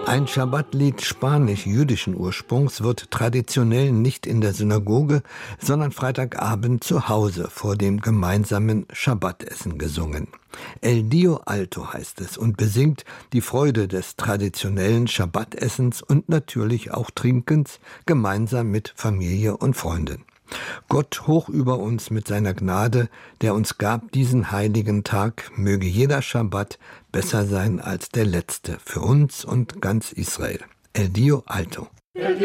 Ein Schabbatlied spanisch-jüdischen Ursprungs wird traditionell nicht in der Synagoge, sondern Freitagabend zu Hause vor dem gemeinsamen Schabbatessen gesungen. El Dio Alto heißt es und besingt die Freude des traditionellen Schabbatessens und natürlich auch Trinkens gemeinsam mit Familie und Freunden. Gott hoch über uns mit seiner Gnade, der uns gab diesen heiligen Tag, möge jeder Schabbat besser sein als der letzte für uns und ganz Israel. El Dio Alto.